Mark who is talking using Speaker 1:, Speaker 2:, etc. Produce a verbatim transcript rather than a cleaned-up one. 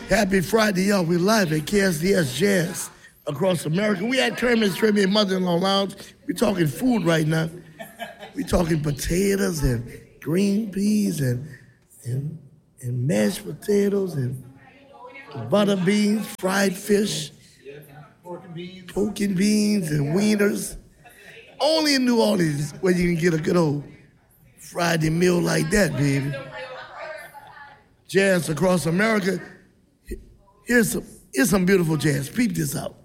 Speaker 1: Happy Friday, y'all. We live at K S D S Jazz across America. We at Kermit's Trivia Mother-in-Law Lounge. We talking food right now. We talking potatoes and green peas and and, and mashed potatoes and butter beans, fried fish, pork and beans, pork and, beans and wieners. Only in New Orleans where you can get a good old Friday meal like that, baby. Jazz across America. Here's some, here's some beautiful jazz. Peep this out.